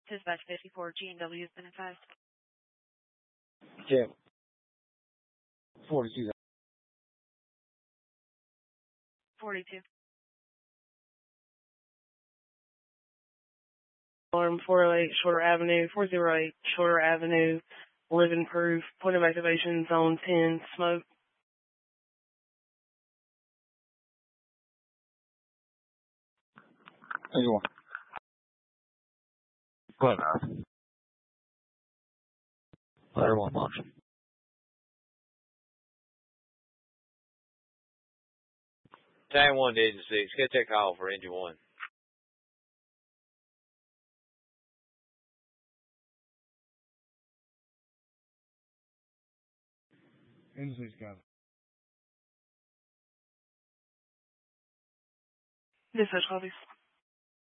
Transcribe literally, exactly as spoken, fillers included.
Dispatch fifty-four, G and W has been advised. Yeah. forty-two. forty-two. Alarm four oh eight Shorter Avenue, four oh eight Shorter Avenue, living proof, point of activation, zone ten, smoke. There you are. Go ahead, man. Letter one launch. Tag one to engine six. Get that call for engine one. Engine six, got it. Dispatch copies.